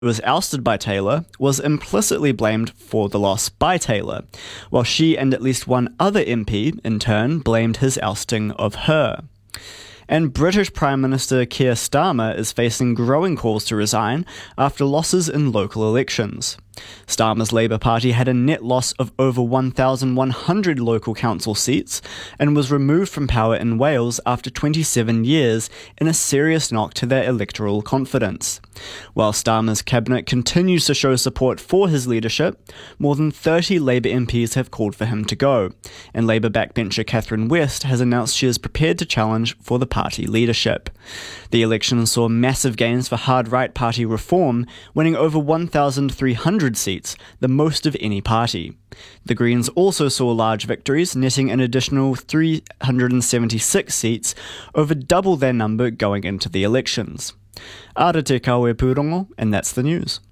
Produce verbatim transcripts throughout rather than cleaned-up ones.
who was ousted by Taylor, was implicitly blamed for the loss by Taylor, while she and at least one other M P, in turn, blamed his ousting of her. And British Prime Minister Keir Starmer is facing growing calls to resign after losses in local elections. Starmer's Labour Party had a net loss of over one thousand one hundred local council seats and was removed from power in Wales after twenty-seven years in a serious knock to their electoral confidence. While Starmer's cabinet continues to show support for his leadership, more than thirty Labour M Ps have called for him to go, and Labour backbencher Catherine West has announced she is prepared to challenge for the party leadership. The election saw massive gains for hard-right party Reform, winning over one thousand three hundred seats, the most of any party. The Greens also saw large victories, netting an additional three hundred seventy-six seats, over double their number going into the elections. Ara te kawe pūrongo, and that's the news.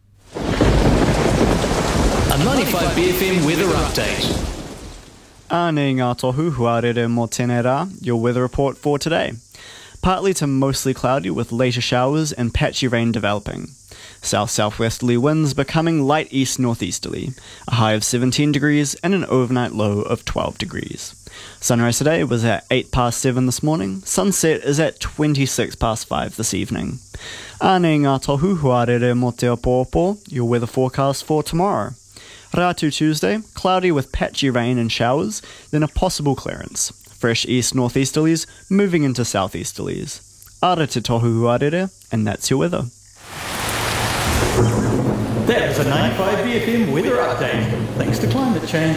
A ninety-five B F M weather update. Ane ngā tohu huarere mō tēnei rā, your weather report for today. Partly to mostly cloudy with later showers and patchy rain developing. South-southwesterly winds becoming light east-northeasterly, a high of seventeen degrees and an overnight low of twelve degrees. Sunrise today was at eight past seven this morning, sunset is at twenty-six past five this evening. Ane ngā tohu huarere mō te opoopo, your weather forecast for tomorrow. Ratu Tuesday, cloudy with patchy rain and showers, then a possible clearance. Fresh east-northeasterlies moving into southeasterlies. Ara te tohu huarere, and that's your weather. That was a ninety-five B F M weather update. Thanks to climate change.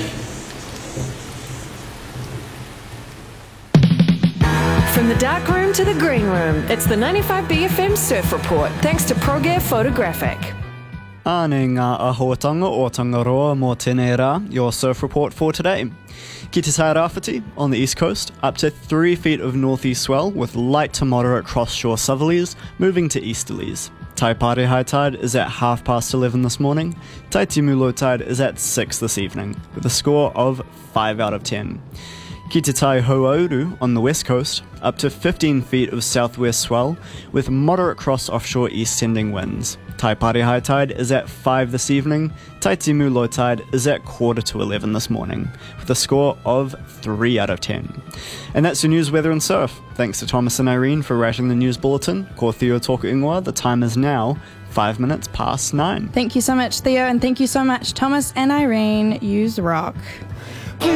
From the dark room to the green room, it's the ninety-five B F M Surf Report, thanks to ProGear Photographic. Ane ngā āhuatanga o Tangaroa mō tēnei rā, your surf report for today. Ki te Tairāwhiti on the east coast, up to three feet of northeast swell with light to moderate cross-shore southerlies, moving to easterlies. Taipare high tide is at half past eleven this morning. Taitimu low tide is at six this evening, with a score of five out of ten. Ki te Tai Hoauru on the west coast, up to fifteen feet of southwest swell, with moderate cross-offshore east-sending winds. Taipare high tide is at five this evening. Taitimu low tide is at quarter to eleven this morning, with a score of three out of ten. And that's your news, weather and surf. Thanks to Thomas and Irene for writing the news bulletin. Ko Theo tōku ingoa, the time is now five minutes past nine. Thank you so much, Theo, and thank you so much, Thomas and Irene. Use rock.